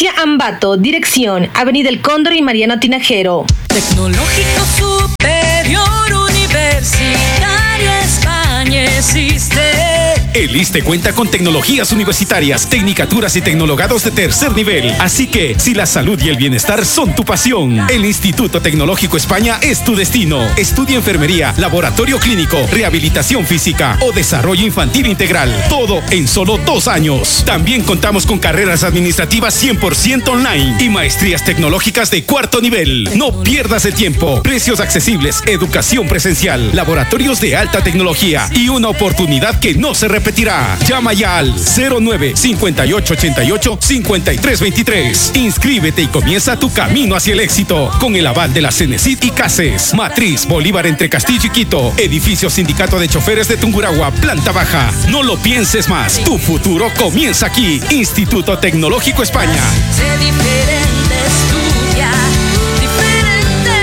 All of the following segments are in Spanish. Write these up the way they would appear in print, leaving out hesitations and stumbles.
Provincia Ambato, dirección Avenida El Cóndor y Mariano Tinajero. Tecnológico Superior Universitario España existe. El ISSSTE cuenta con tecnologías universitarias, tecnicaturas y tecnologados de tercer nivel. Así que, si la salud y el bienestar son tu pasión, el Instituto Tecnológico España es tu destino. Estudia enfermería, laboratorio clínico, rehabilitación física o desarrollo infantil integral. Todo en solo 2 años. También contamos con carreras administrativas 100% online y maestrías tecnológicas de 4º nivel. No pierdas el tiempo. Precios accesibles, educación presencial, laboratorios de alta tecnología y una oportunidad que no se repetirá. Llama ya al 09 58 88 53 23. Inscríbete y comienza tu camino hacia el éxito con el aval de la Cenecit y CACES. Matriz Bolívar entre Castillo y Quito. Edificio Sindicato de Choferes de Tungurahua, planta baja. No lo pienses más. Tu futuro comienza aquí. Instituto Tecnológico España. Sé diferente, estudia diferente.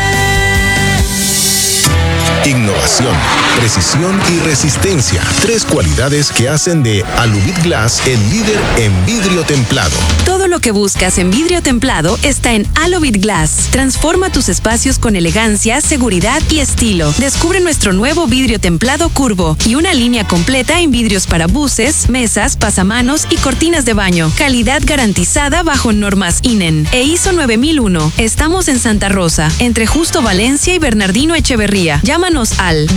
Innovación, precisión y resistencia. 3 cualidades que hacen de Aluvit Glass el líder en vidrio templado. Todo lo que buscas en vidrio templado está en Aluvit Glass. Transforma tus espacios con elegancia, seguridad y estilo. Descubre nuestro nuevo vidrio templado curvo y una línea completa en vidrios para buses, mesas, pasamanos y cortinas de baño. Calidad garantizada bajo normas INEN e ISO 9001. Estamos en Santa Rosa, entre Justo Valencia y Bernardino Echeverría. Llámanos al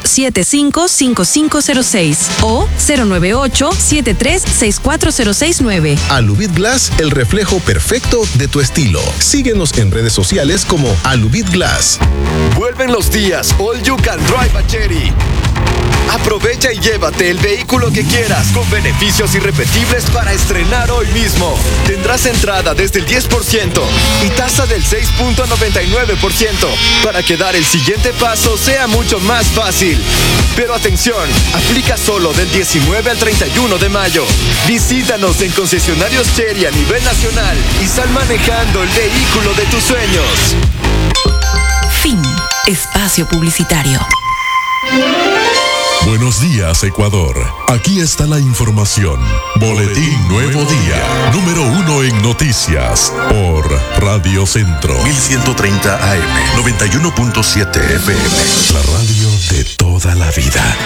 275-5506 o 098-736406-9. Aluvit Glass, el reflejo perfecto de tu estilo. Síguenos en redes sociales como Aluvit Glass. Vuelven los días All You Can Drive a Chery. Aprovecha y llévate el vehículo que quieras con beneficios irrepetibles para estrenar hoy mismo. Tendrás entrada desde el 10% y tasa del 6.99% para que dar el siguiente paso sea mucho más fácil. Pero atención, aplica solo del 19 al 31 de mayo. Visítanos en concesionarios Chery a nivel nacional y sal manejando el vehículo de tus sueños. Fin. Espacio publicitario. Buenos días, Ecuador. Aquí está la información. Boletín Nuevo Día, número 1 en noticias, por Radio Centro. 1130 AM, 91.7 FM. La radio de toda la vida.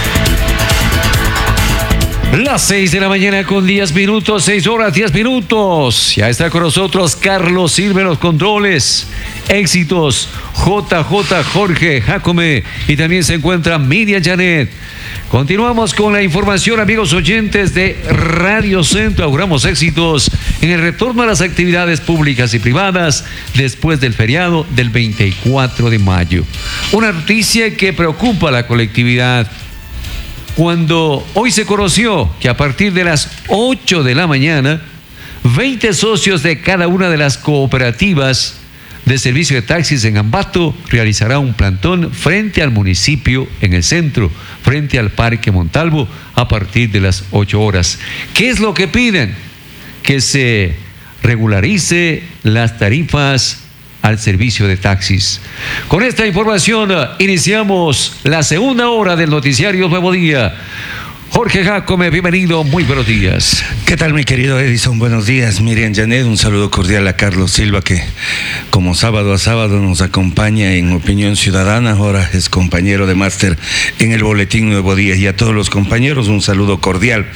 Las 6 de la mañana con 10 minutos, 6 horas 10 minutos. Ya está con nosotros Carlos Silva en los controles. Éxitos, JJ Jorge Jacome y también se encuentra Miriam Janet. Continuamos con la información, amigos oyentes de Radio Centro. Auguramos éxitos en el retorno a las actividades públicas y privadas después del feriado del 24 de mayo. Una noticia que preocupa a la colectividad. Cuando hoy se conoció que a partir de las 8 de la mañana, 20 socios de cada una de las cooperativas de servicio de taxis en Ambato realizará un plantón frente al municipio en el centro, frente al Parque Montalvo, a partir de las 8 horas. ¿Qué es lo que piden? Que se regularice las tarifas al servicio de taxis. Con esta información iniciamos la segunda hora del noticiario Nuevo Día. Jorge Jacome, bienvenido, muy buenos días. ¿Qué tal, mi querido Edison? Buenos días, Miriam Janet. Un saludo cordial a Carlos Silva, que como sábado a sábado nos acompaña en Opinión Ciudadana. Ahora es compañero de máster en el Boletín Nuevo Día. Y a todos los compañeros, un saludo cordial.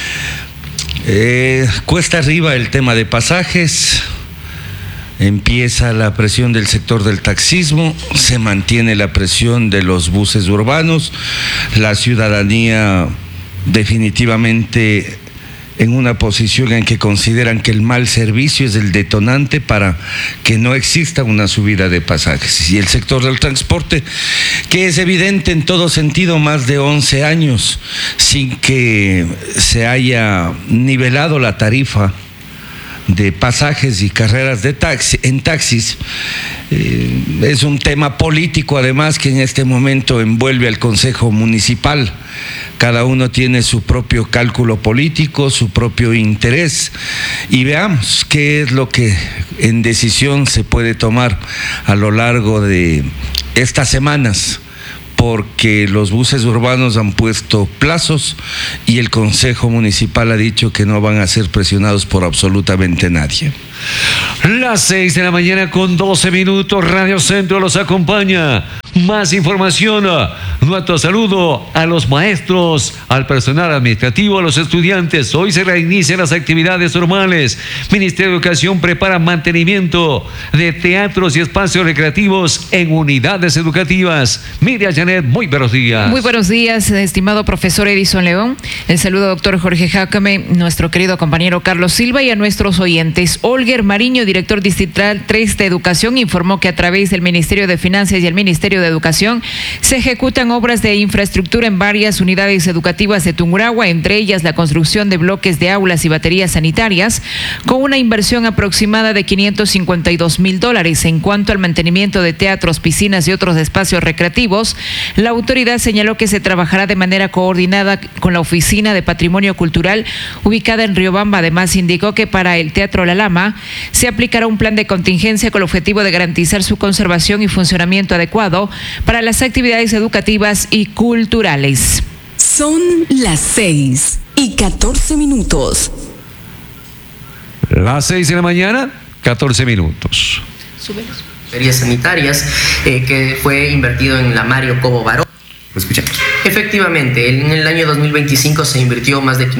Cuesta arriba el tema de pasajes. Empieza la presión del sector del taxismo, se mantiene la presión de los buses urbanos, la ciudadanía definitivamente en una posición en que consideran que el mal servicio es el detonante para que no exista una subida de pasajes. Y el sector del transporte, que es evidente en todo sentido, más de 11 años sin que se haya nivelado la tarifa de pasajes y carreras de taxi, en taxis, es un tema político además que en este momento envuelve al Consejo Municipal. Cada uno tiene su propio cálculo político, su propio interés, y veamos qué es lo que en decisión se puede tomar a lo largo de estas semanas porque los buses urbanos han puesto plazos y el Consejo Municipal ha dicho que no van a ser presionados por absolutamente nadie. Las 6 de la mañana con 12 minutos, Radio Centro los acompaña. Más información, nuestro saludo a los maestros, al personal administrativo, a los estudiantes. Hoy se reinician las actividades normales. Ministerio de Educación prepara mantenimiento de teatros y espacios recreativos en unidades educativas. Miriam Janet, muy buenos días. Muy buenos días, estimado profesor Edison León. El saludo, doctor Jorge Jácome, nuestro querido compañero Carlos Silva y a nuestros oyentes. Olger Mariño, director distrital 3 de Educación, informó que a través del Ministerio de Finanzas y el Ministerio de Educación se ejecutan obras de infraestructura en varias unidades educativas de Tungurahua, entre ellas la construcción de bloques de aulas y baterías sanitarias, con una inversión aproximada de $552,000. En cuanto al mantenimiento de teatros, piscinas y otros espacios recreativos, la autoridad señaló que se trabajará de manera coordinada con la Oficina de Patrimonio Cultural ubicada en Riobamba. Además, indicó que para el Teatro La Lama se aplicará un plan de contingencia con el objetivo de garantizar su conservación y funcionamiento adecuado para las actividades educativas y culturales. Son las 6:14. Las 6 de la mañana, 14 minutos. Baterías sanitarias que fue invertido en la Mario Cobo Barón. Efectivamente, en el año 2025 se invirtió más de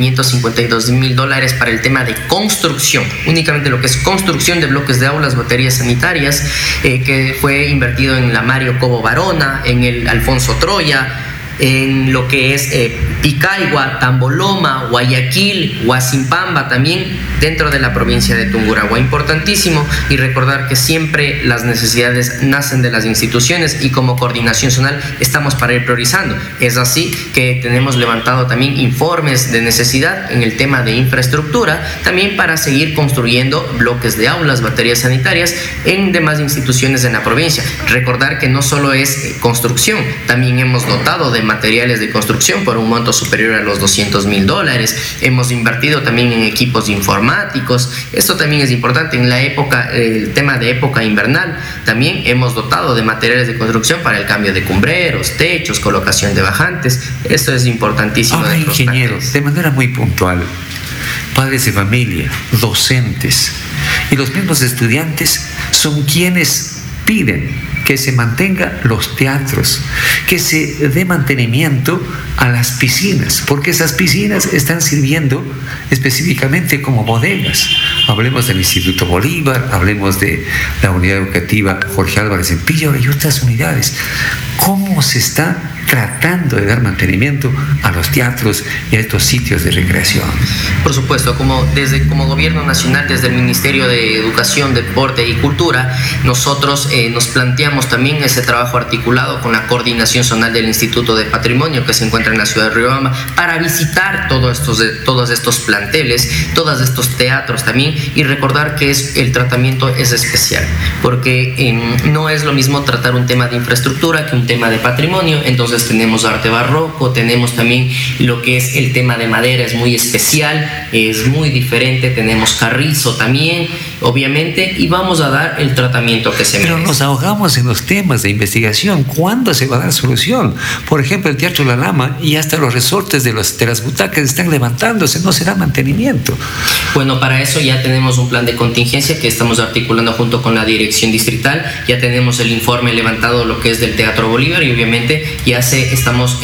$552,000 para el tema de construcción, únicamente lo que es construcción de bloques de aulas, baterías sanitarias, que fue invertido en la Mario Cobo Barona, en el Alfonso Troya, en lo que es Picaigua, Tamboloma, Guayaquil, Huasimpamba, también dentro de la provincia de Tungurahua. Importantísimo, y recordar que siempre las necesidades nacen de las instituciones y como coordinación zonal estamos para ir priorizando. Es así que tenemos levantado también informes de necesidad en el tema de infraestructura, también para seguir construyendo bloques de aulas, baterías sanitarias en demás instituciones en la provincia. Recordar que no solo es construcción, también hemos dotado de materiales de construcción por un monto superior a los $200,000. Hemos invertido también en equipos informáticos. Esto también es importante. En la época, el tema de época invernal, también hemos dotado de materiales de construcción para el cambio de cumbreros, techos, colocación de bajantes. Esto es importantísimo. Ahora, ingenieros, de manera muy puntual, padres de familia, docentes y los mismos estudiantes son quienes piden que se mantenga los teatros, que se dé mantenimiento a las piscinas, porque esas piscinas están sirviendo específicamente como bodegas. Hablemos del Instituto Bolívar, hablemos de la unidad educativa Jorge Álvarez en Píllaro y otras unidades. ¿Cómo se está tratando de dar mantenimiento a los teatros y a estos sitios de recreación? Por supuesto, como Gobierno Nacional, desde el Ministerio de Educación, Deporte y Cultura, nosotros nos planteamos también ese trabajo articulado con la coordinación zonal del Instituto de Patrimonio que se encuentra en la ciudad de Riobamba para visitar todos estos planteles, todos estos teatros también, y recordar que el tratamiento es especial, porque no es lo mismo tratar un tema de infraestructura que un tema de patrimonio. Entonces tenemos arte barroco, tenemos también lo que es el tema de madera, es muy especial, es muy diferente, tenemos carrizo también, obviamente, y vamos a dar el tratamiento que se merece. Pero nos ahogamos en los temas de investigación. ¿Cuándo se va a dar solución? Por ejemplo, el Teatro La Lama y hasta los resortes de las butacas están levantándose, no será mantenimiento. Bueno, para eso ya tenemos un plan de contingencia que estamos articulando junto con la dirección distrital. Ya tenemos el informe levantado, lo que es del Teatro Bolívar, y obviamente ya estamos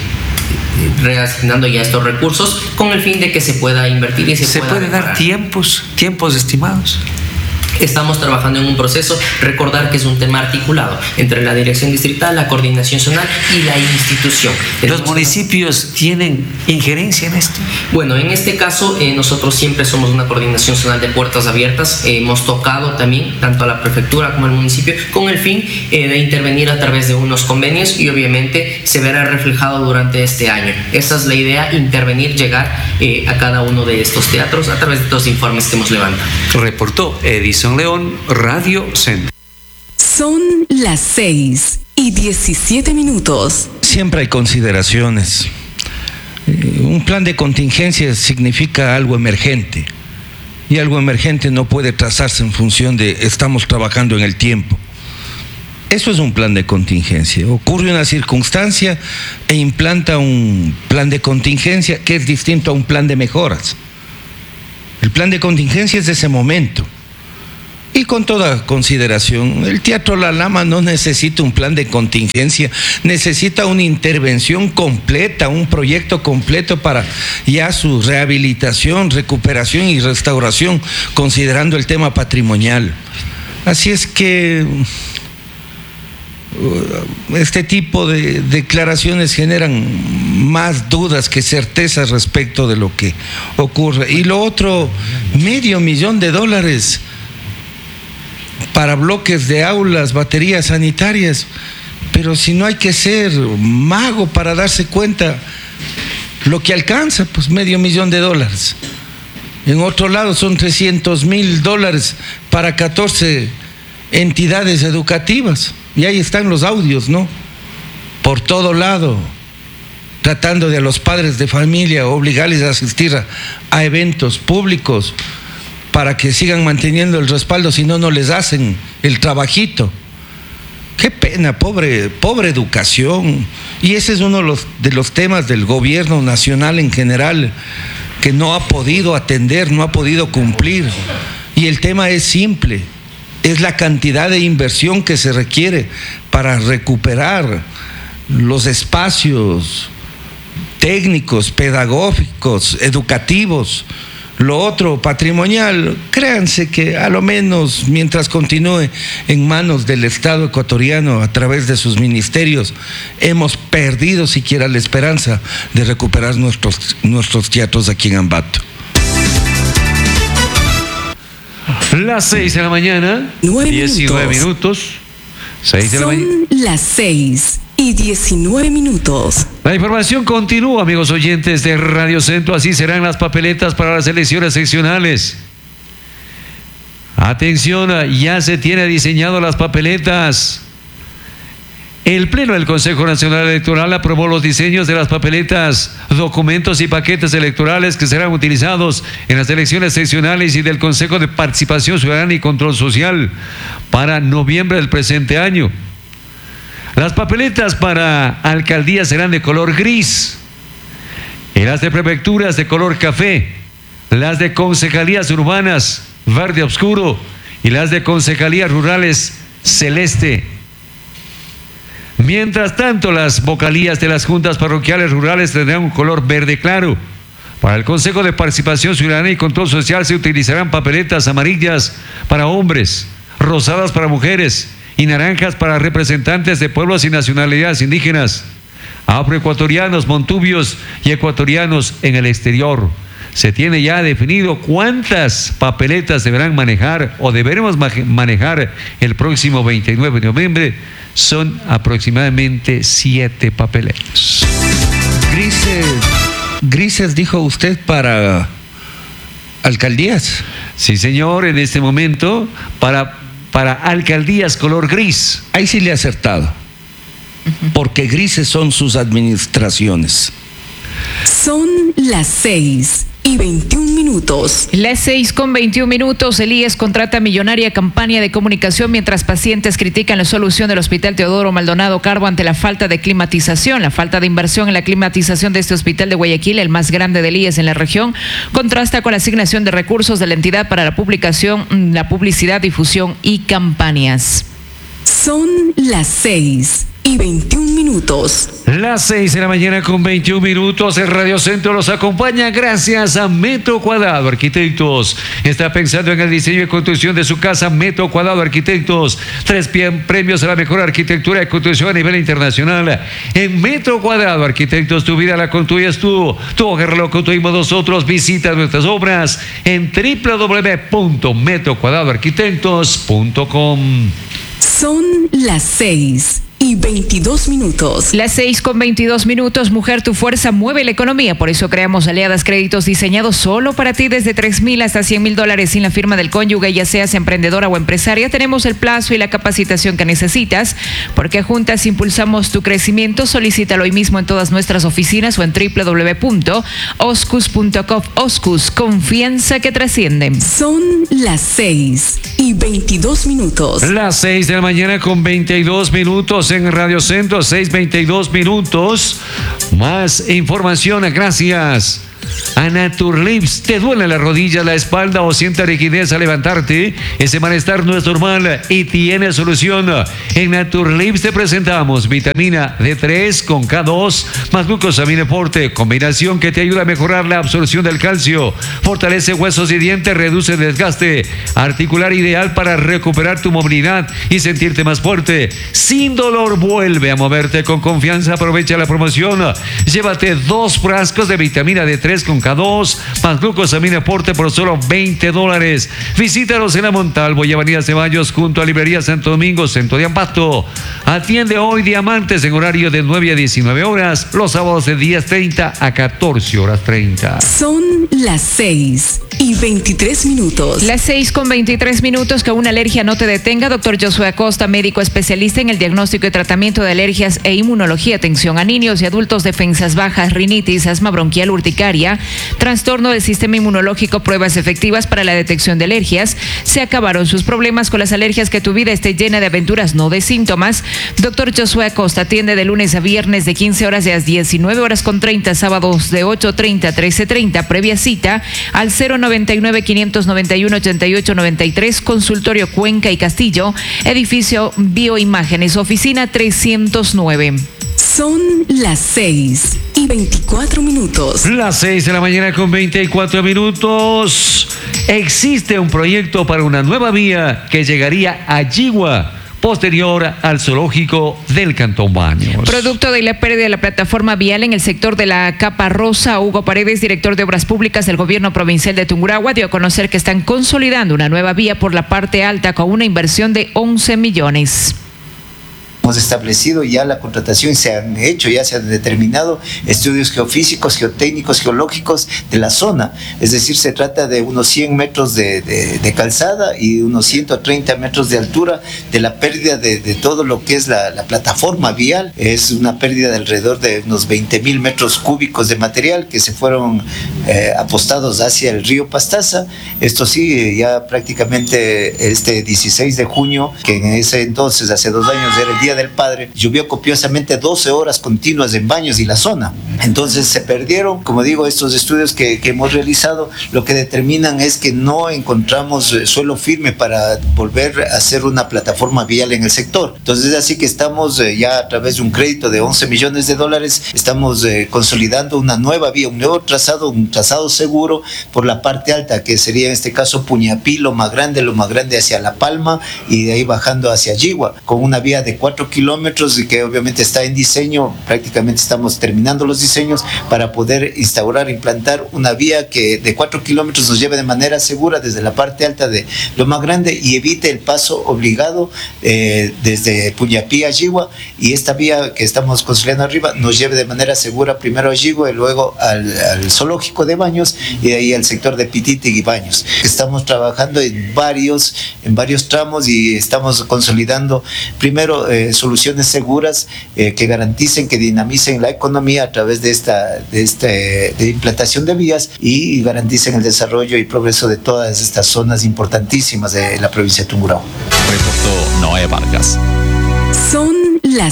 reasignando ya estos recursos con el fin de que se pueda invertir y se pueda puede dar tiempos estimados. Estamos trabajando en un proceso, recordar que es un tema articulado entre la dirección distrital, la coordinación zonal y la institución. ¿Los municipios tienen injerencia en esto? Bueno, en este caso nosotros siempre somos una coordinación zonal de puertas abiertas. Hemos tocado también tanto a la prefectura como al municipio con el fin de intervenir a través de unos convenios, y obviamente se verá reflejado durante este año. Esa es la idea, intervenir, llegar a cada uno de estos teatros a través de estos informes que hemos levantado. Reportó Edison León, Radio Centro. Son las 6:17. Siempre hay consideraciones. Un plan de contingencia significa algo emergente, y algo emergente no puede trazarse en función de estamos trabajando en el tiempo. Eso es un plan de contingencia. Ocurre una circunstancia e implanta un plan de contingencia que es distinto a un plan de mejoras. El plan de contingencia es de ese momento. Y con toda consideración, el Teatro La Lama no necesita un plan de contingencia, necesita una intervención completa, un proyecto completo para ya su rehabilitación, recuperación y restauración, considerando el tema patrimonial. Así es que este tipo de declaraciones generan más dudas que certezas respecto de lo que ocurre. Y lo otro, $500,000 para bloques de aulas, baterías sanitarias. Pero si no hay que ser mago para darse cuenta lo que alcanza, pues $500,000. En otro lado son $300,000 para 14 entidades educativas. Y ahí están los audios, ¿no? Por todo lado, tratando de a los padres de familia obligarles a asistir a eventos públicos para que sigan manteniendo el respaldo, si no, no les hacen el trabajito. Qué pena, pobre educación. Y ese es uno de los temas del gobierno nacional en general, que no ha podido atender, no ha podido cumplir. Y el tema es simple. Es la cantidad de inversión que se requiere para recuperar los espacios técnicos, pedagógicos, educativos. Lo otro, patrimonial, créanse que a lo menos mientras continúe en manos del Estado ecuatoriano a través de sus ministerios, hemos perdido siquiera la esperanza de recuperar nuestros teatros aquí en Ambato. Las 6 de la mañana, 19 minutos. 6 de la mañana. Son las 6:19. La información continúa, amigos oyentes de Radio Centro. Así serán las papeletas para las elecciones seccionales. Atención, ya se tiene diseñado las papeletas. El Pleno del Consejo Nacional Electoral aprobó los diseños de las papeletas, documentos y paquetes electorales que serán utilizados en las elecciones seccionales y del Consejo de Participación Ciudadana y Control Social para noviembre del presente año. Las papeletas para alcaldías serán de color gris, y las de prefecturas de color café, las de concejalías urbanas verde oscuro y las de concejalías rurales celeste. Mientras tanto, las vocalías de las juntas parroquiales rurales tendrán un color verde claro. Para el Consejo de Participación Ciudadana y Control Social se utilizarán papeletas amarillas para hombres, rosadas para mujeres y naranjas para representantes de pueblos y nacionalidades indígenas, afroecuatorianos, montubios y ecuatorianos en el exterior. Se tiene ya definido cuántas papeletas deberán manejar o deberemos manejar el próximo 29 de noviembre. Son aproximadamente 7 papeletas. Grises, dijo usted, para alcaldías. Sí, señor, en este momento para alcaldías color gris. Ahí sí le he acertado, porque grises son sus administraciones. Son las 6:21. Las 6:21. El IES contrata millonaria campaña de comunicación mientras pacientes critican la solución del Hospital Teodoro Maldonado Carbo ante la falta de climatización. La falta de inversión en la climatización de este hospital de Guayaquil, el más grande del IES en la región, contrasta con la asignación de recursos de la entidad para la publicidad, difusión y campañas. Son las 6:21. Las 6 de la mañana con 21 minutos. El Radio Centro los acompaña gracias a Metro Cuadrado Arquitectos. Está pensando en el diseño y construcción de su casa. Metro Cuadrado Arquitectos. 3 premios a la mejor arquitectura y construcción a nivel internacional. En Metro Cuadrado Arquitectos, tu vida la construyes tú. Tu hogar lo construimos nosotros. Visita nuestras obras en www.metrocuadradoarquitectos.com. Son las 6:22. 6:22. Las 6:22. Mujer, tu fuerza mueve la economía. Por eso creamos Aliadas Créditos diseñados solo para ti desde $3,000 hasta $100,000 sin la firma del cónyuge, ya seas emprendedora o empresaria. Tenemos el plazo y la capacitación que necesitas, porque juntas impulsamos tu crecimiento. Solicítalo hoy mismo en todas nuestras oficinas o en www.oscus.com. Oscus, confianza que trasciende. Son las 6:22. Las 6 de la mañana con 22 minutos en Radio Centro, 6:22. Más información, gracias a Naturlips. ¿Te duele la rodilla, la espalda o sientes rigidez al levantarte? Ese malestar no es normal y tiene solución. En Naturlips te presentamos vitamina D3 con K2 más glucosamina forte, combinación que te ayuda a mejorar la absorción del calcio, fortalece huesos y dientes, reduce el desgaste articular, ideal para recuperar tu movilidad y sentirte más fuerte. Sin dolor, vuelve a moverte con confianza. Aprovecha la promoción. Llévate 2 frascos de vitamina D3 con K2 más glucosamina forte por solo $20. Visítanos en la Montalvo y Avenida Ceballos junto a Librería Santo Domingo, Centro de Ampato. Atiende hoy Diamantes en horario de 9 a 19 horas, los sábados de 10:30 a 14:30. Son las 6:23. Las 6:23. Que una alergia no te detenga. Doctor Josué Acosta, médico especialista en el diagnóstico y tratamiento de alergias e inmunología. Atención a niños y adultos, defensas bajas, rinitis, asma bronquial, urticaria, trastorno del sistema inmunológico, pruebas efectivas para la detección de alergias. Se acabaron sus problemas con las alergias. Que tu vida esté llena de aventuras, no de síntomas. Doctor Josué Acosta atiende de lunes a viernes de 15 horas a 19:30, sábados de 8:30 a 13:30. Previa cita al 099-591-8893, consultorio Cuenca y Castillo, edificio Bioimágenes, oficina 309. Son las 6:24. Las 6 de la mañana con 24 minutos. Existe un proyecto para una nueva vía que llegaría a Yigua, posterior al zoológico del Cantón Baños. Producto de la pérdida de la plataforma vial en el sector de la Capa Rosa, Hugo Paredes, director de Obras Públicas del Gobierno Provincial de Tungurahua, dio a conocer que están consolidando una nueva vía por la parte alta con una inversión de 11 millones. Hemos establecido ya la contratación, se han determinado estudios geofísicos, geotécnicos, geológicos de la zona. Es decir, se trata de unos 100 metros de calzada y unos 130 metros de altura de la pérdida de todo lo que es la plataforma vial. Es una pérdida de alrededor de unos 20,000 metros cúbicos de material que se fueron apostados hacia el río Pastaza. Esto sí, ya prácticamente este 16 de junio, que en ese entonces, hace 2 años, era el Día del Padre, llovió copiosamente 12 horas continuas en Baños y la zona. Entonces se perdieron, como digo, estos estudios que hemos realizado, lo que determinan es que no encontramos suelo firme para volver a hacer una plataforma vial en el sector. Entonces así que estamos ya a través de un crédito de $11 millones, estamos consolidando una nueva vía, un nuevo trazado, un trazado seguro por la parte alta, que sería en este caso Puñapí, Loma Grande hacia La Palma y de ahí bajando hacia Yigua, con una vía de 4 kilómetros y que obviamente está en diseño. Prácticamente estamos terminando los diseños para poder instaurar, implantar una vía que de 4 kilómetros nos lleve de manera segura desde la parte alta de Loma Grande y evite el paso obligado desde Puñapí a Yigua, y esta vía que estamos construyendo arriba nos lleve de manera segura primero a Yigua y luego al zoológico de Baños y de ahí al sector de Pititig y Baños. Estamos trabajando en varios tramos y estamos consolidando primero soluciones seguras que garanticen, que dinamicen la economía a través de implantación de vías y garanticen el desarrollo y progreso de todas estas zonas importantísimas de la provincia de Tungurahua. Reportó Noé Vargas. Son las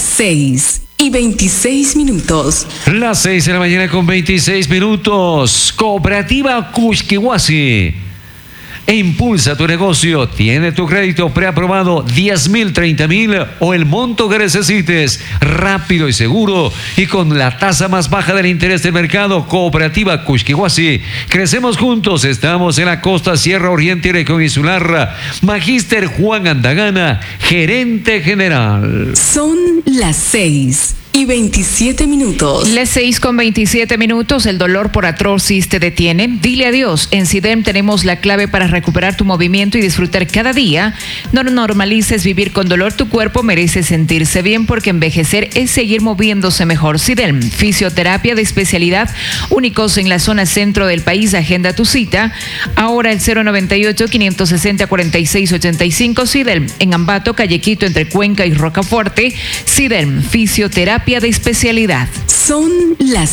6:26. Las 6 de la mañana con 26 minutos. Cooperativa Cusquihuasi. Impulsa tu negocio, tiene tu crédito preaprobado, 10,000, 30,000 o el monto que necesites, rápido y seguro y con la tasa más baja del interés del mercado. Cooperativa Cusquihuasi, crecemos juntos, estamos en la costa, Sierra Oriente y región insular. Magíster Juan Andagana, gerente general. Son las 6:28. 6:27. Las 6:27. El dolor por artrosis te detiene. Dile adiós. En SIDEM tenemos la clave para recuperar tu movimiento y disfrutar cada día. No normalices vivir con dolor. Tu cuerpo merece sentirse bien porque envejecer es seguir moviéndose mejor. SIDEM, fisioterapia de especialidad, únicos en la zona centro del país. Agenda tu cita. Ahora el 098-560-4685. SIDEM en Ambato, Calle Quito, entre Cuenca y Rocafuerte. SIDEM, fisioterapia de especialidad. Son las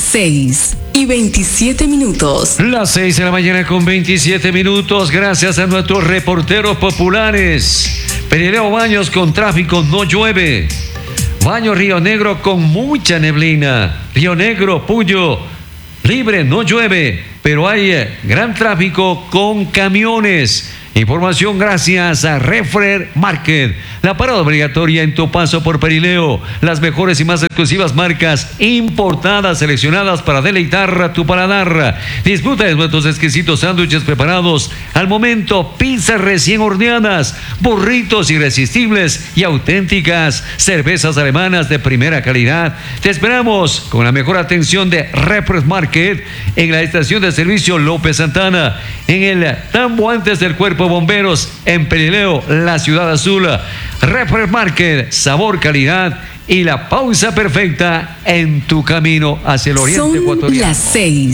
6:27. Las 6 de la mañana con 27 minutos. Gracias a nuestros reporteros populares. Perileo Baños con tráfico, no llueve. Baño Río Negro con mucha neblina. Río Negro, Puyo, libre, no llueve, pero hay gran tráfico con camiones. Información gracias a Refrer Market. La parada obligatoria en tu paso por Perileo. Las mejores y más exclusivas marcas importadas seleccionadas para deleitar a tu paladar. Disfruta de nuestros exquisitos sándwiches preparados al momento, pizzas recién horneadas, burritos irresistibles y auténticas, cervezas alemanas de primera calidad. Te esperamos con la mejor atención de Refrer Market en la estación de servicio López Santana, en el tambo antes del Cuerpo Bomberos en Perileo, la ciudad azul. Refrer Market, sabor, calidad y la pausa perfecta en tu camino hacia el oriente ecuatoriano. Las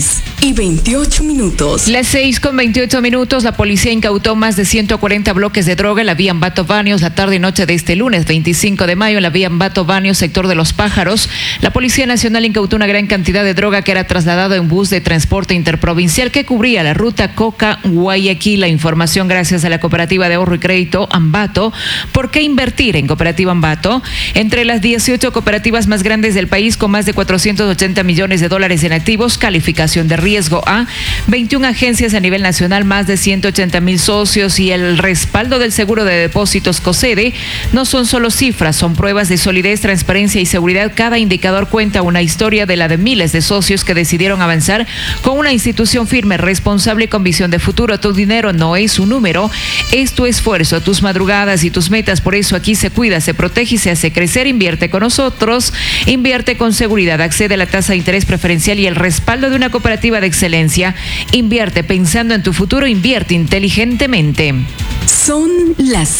6:28. Las 6:28. La policía incautó más de 140 bloques de droga en la vía Ambato Baños la tarde y noche de este lunes 25 de mayo en la vía Ambato Baños, sector de Los Pájaros. La Policía Nacional incautó una gran cantidad de droga que era trasladada en bus de transporte interprovincial que cubría la ruta Coca-Guayaquil. La información gracias a la Cooperativa de Ahorro y Crédito Ambato. ¿Por qué invertir en Cooperativa Ambato? Entre las 18 cooperativas más grandes del país con más de 480 millones de dólares en activos, calificación de riesgo A, 21 agencias a nivel nacional, más de 180,000 socios y el respaldo del Seguro de Depósitos COSEDE no son solo cifras, son pruebas de solidez, transparencia y seguridad. Cada indicador cuenta una historia de la de miles de socios que decidieron avanzar con una institución firme, responsable y con visión de futuro. Tu dinero no es un número, es tu esfuerzo, tus madrugadas y tus metas. Por eso aquí se cuida, se protege y se hace crecer. Invierte con nosotros, invierte con seguridad, accede a la tasa de interés preferencial y el respaldo de una cooperativa de excelencia. Invierte pensando en tu futuro, invierte inteligentemente. Son las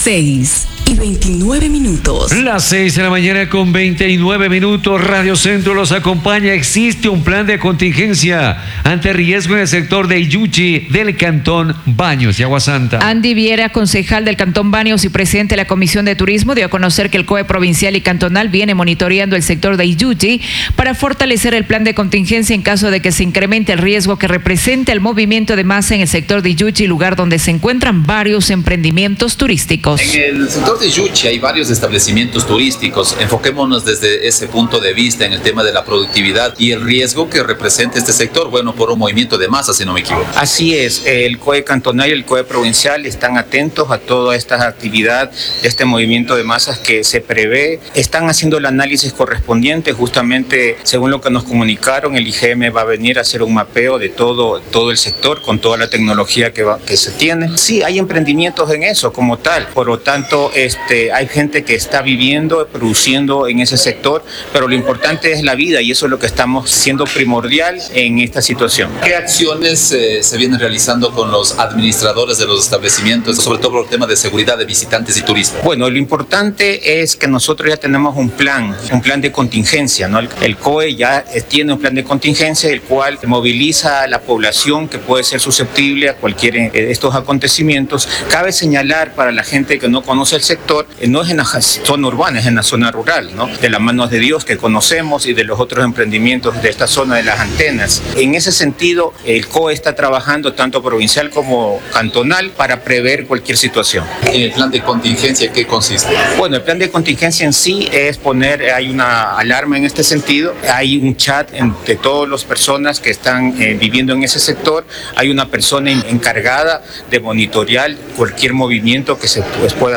6:29. Las 6 de la mañana con 29 minutos. Radio Centro los acompaña. Existe un plan de contingencia ante riesgo en el sector de Iyuchi del Cantón Baños y Agua Santa. Andy Viera, concejal del Cantón Baños y presidente de la Comisión de Turismo, dio a conocer que el COE provincial y cantonal viene monitoreando el sector de Iyuchi para fortalecer el plan de contingencia en caso de que se incremente el riesgo que representa el movimiento de masa en el sector de Iyuchi, lugar donde se encuentran varios emprendimientos turísticos. En el sector de Iyuchi hay varios establecimientos turísticos. Enfoquémonos desde ese punto de vista en el tema de la productividad y el riesgo que representa este sector, bueno, por un movimiento de masa, si no me equivoco. Así es, el COE cantonal y el COE provincial están atentos a toda esta actividad de este movimiento de masas que se prevé. Están haciendo el análisis correspondiente, justamente según lo que nos comunicaron, el IGM va a venir a hacer un mapeo de todo el sector con toda la tecnología que se tiene. Sí, hay emprendimientos en eso como tal, por lo tanto hay gente que está viviendo, produciendo en ese sector, pero lo importante es la vida y eso es lo que estamos siendo primordial en esta situación. ¿Qué acciones se vienen realizando con los administradores de los establecimientos, sobre todo por el tema de seguridad de visitantes y turistas? Bueno, lo importante es que nosotros ya tenemos un plan de contingencia, ¿no? El COE ya tiene un plan de contingencia, el cual moviliza a la población que puede ser susceptible a cualquier de estos acontecimientos. Cabe señalar para la gente que no conoce el sector, no es en la zona urbana, es en la zona rural, ¿no? De las manos de Dios que conocemos y de los otros emprendimientos de esta zona de las antenas. En ese sentido, el COE está trabajando tanto provincial como cantonal para prever cualquier situación. ¿El plan de contingencia qué consiste? Bueno, el plan de contingencia en sí es hay una alarma en este sentido, hay un chat entre todas las personas que están viviendo en ese sector, hay una persona encargada de monitorear cualquier movimiento que se pueda suscitar.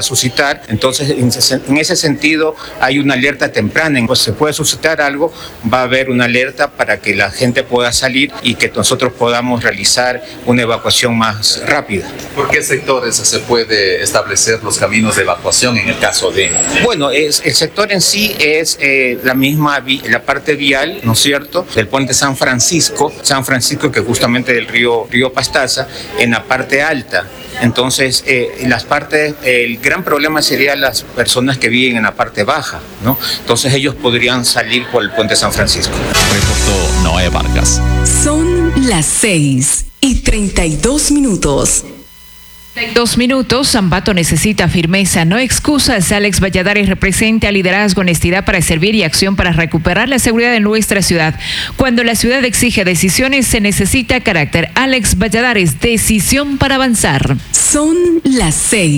suscitar. Entonces, en ese sentido, hay una alerta temprana. Pues se puede suscitar algo, va a haber una alerta para que la gente pueda salir y que nosotros podamos realizar una evacuación más rápida. ¿Por qué sectores se puede establecer los caminos de evacuación en el caso de...? Bueno, el sector en sí es la parte vial, ¿no es cierto?, del puente San Francisco, que justamente del río Pastaza, en la parte alta. Entonces, el gran problema sería las personas que viven en la parte baja, ¿no? Entonces ellos podrían salir por el puente San Francisco. Reportó Noé Vargas. Son las 6:32. 2 minutos. Ambato necesita firmeza, no excusas. Alex Valladares representa liderazgo, honestidad para servir y acción para recuperar la seguridad de nuestra ciudad. Cuando la ciudad exige decisiones, se necesita carácter. Alex Valladares, decisión para avanzar. Son las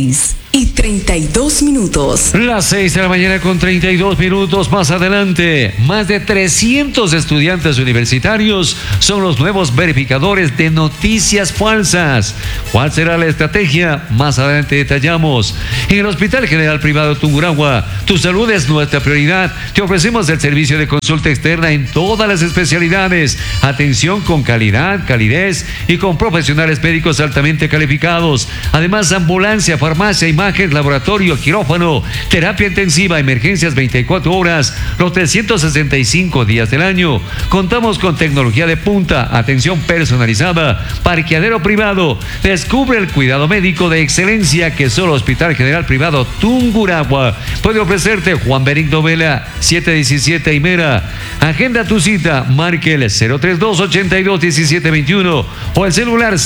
6:32. Las 6 de la mañana con 32 minutos. Más adelante, más de 300 estudiantes universitarios son los nuevos verificadores de noticias falsas. ¿Cuál será la estrategia? Más adelante detallamos. En el Hospital General Privado Tungurahua, tu salud es nuestra prioridad. Te ofrecemos el servicio de consulta externa en todas las especialidades. Atención con calidad, calidez y con profesionales médicos altamente calificados. Además, ambulancia, farmacia, imagen, laboratorio, quirófano, terapia intensiva, emergencias 24 horas, los 365 días del año. Contamos con tecnología de punta, atención personalizada, parqueadero privado. Descubre el cuidado médico de excelencia que solo Hospital General Privado Tungurahua puede ofrecerte. Juan Benigno Vela, 717 Himera. Agenda tu cita, marque el 032-82-1721 o el celular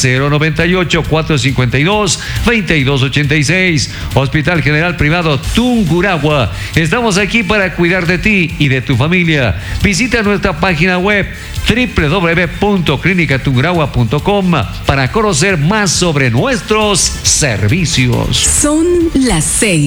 098-452-2286. Hospital General Privado Tungurahua. Estamos aquí para cuidar de ti y de tu familia. Visita nuestra página web www.clinicatungurahua.com para conocer más sobre nuestros servicios. Son las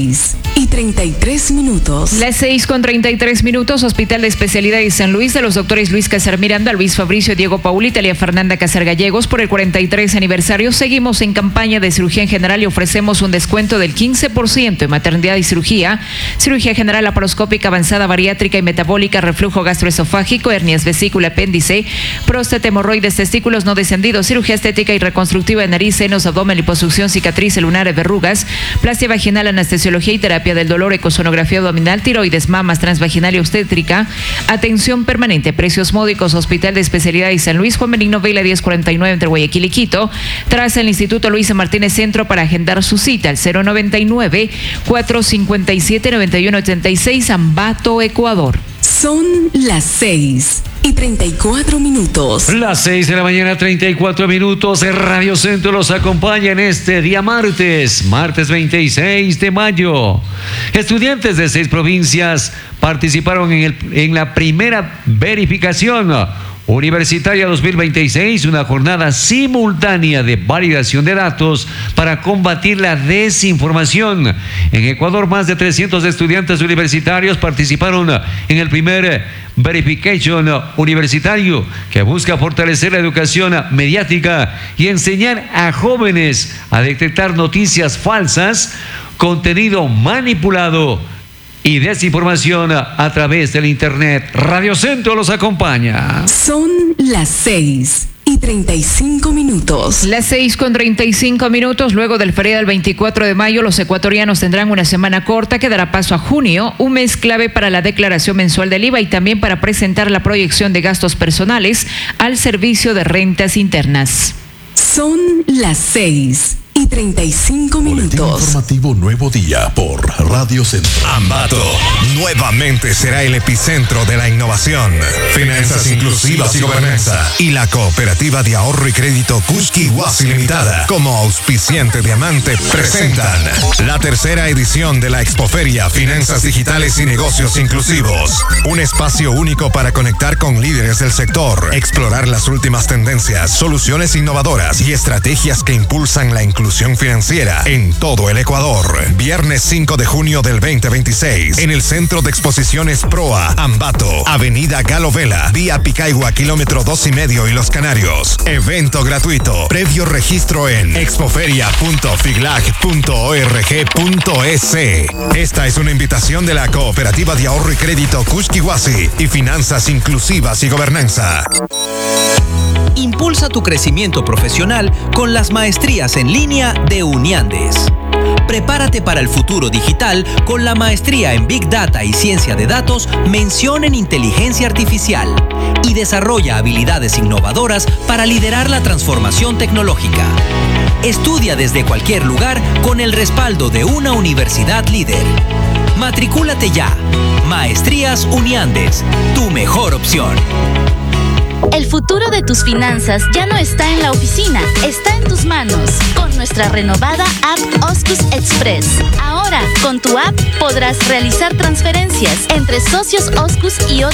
6:33. Las 6:33. Hospital de Especialidades San Luis, de los doctores Luis Casar Miranda, Luis Fabricio, Diego Paul, Italia Fernanda Casar Gallegos. Por el 43 aniversario seguimos en campaña de cirugía en general y ofrecemos un descuento del 15% en maternidad y cirugía general laparoscópica avanzada, bariátrica y metabólica, reflujo gastroesofágico, hernias vesícula, apéndice, próstata, hemorroides, testículos no descendidos, cirugía estética y reconstructiva de nariz, senos, abdomen, liposucción, cicatriz, lunares, verrugas, plastia vaginal, anestesiología y terapia del dolor, ecosonografía abdominal, tiroides, mamas, transvaginal y obstétrica, atención permanente, precios módicos. Hospital de Especialidades San Luis, Juan Benigno Vela 1049 entre Guayaquil y Quito. Tras el Instituto Luisa Martínez Centro para agendar su cita al 099-457-9186, Ambato, Ecuador. Son las 6:34. Las 6 de la mañana, 34 minutos. Radio Centro los acompaña en este día martes 26 de mayo. Estudiantes de 6 provincias participaron en la primera verificación Universitaria 2026, una jornada simultánea de validación de datos para combatir la desinformación. En Ecuador, más de 300 estudiantes universitarios participaron en el primer Verification Universitario, que busca fortalecer la educación mediática y enseñar a jóvenes a detectar noticias falsas, contenido manipulado y desinformación a través del Internet. Radio Centro los acompaña. Son las 6:35. Las 6:35. Luego del feriado del 24 de mayo, los ecuatorianos tendrán una semana corta que dará paso a junio, un mes clave para la declaración mensual del IVA y también para presentar la proyección de gastos personales al Servicio de Rentas Internas. Son las 6:35. Boletín informativo Nuevo Día por Radio Centro. Ambato nuevamente será el epicentro de la innovación, finanzas inclusivas y gobernanza. Y la cooperativa de ahorro y crédito Kuski Guasi Limitada, como auspiciante diamante, presentan la tercera edición de la Expoferia Finanzas Digitales y Negocios Inclusivos. Un espacio único para conectar con líderes del sector, explorar las últimas tendencias, soluciones innovadoras y estrategias que impulsan la inclusión inclusión financiera en todo el Ecuador. Viernes 5 de junio del 2026 en el Centro de Exposiciones Proa, Ambato, Avenida Galo Vela, vía Picaigua, kilómetro 2,5 y Los Canarios. Evento gratuito. Previo registro en expoferia.figlag.org.es. Esta es una invitación de la Cooperativa de Ahorro y Crédito Cusquihuasi y Finanzas Inclusivas y Gobernanza. Impulsa tu crecimiento profesional con las maestrías en línea de Uniandes. Prepárate para el futuro digital con la maestría en Big Data y Ciencia de Datos, mención en Inteligencia Artificial, y desarrolla habilidades innovadoras para liderar la transformación tecnológica. Estudia desde cualquier lugar con el respaldo de una universidad líder. Matricúlate ya. Maestrías Uniandes, tu mejor opción. El futuro de tus finanzas ya no está en la oficina, está en tus manos. Con nuestra renovada app Oscus Express. Ahora, con tu app podrás realizar transferencias entre socios Oscus y otros